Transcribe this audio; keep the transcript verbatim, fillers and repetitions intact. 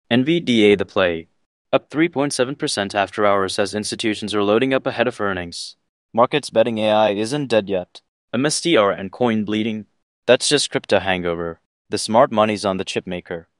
N V D A The Play, up three point seven percent after hours as institutions are loading up ahead of earnings. Markets betting A I isn't dead yet. M S T R and coin bleeding. That's just crypto hangover. The smart money's on the chipmaker.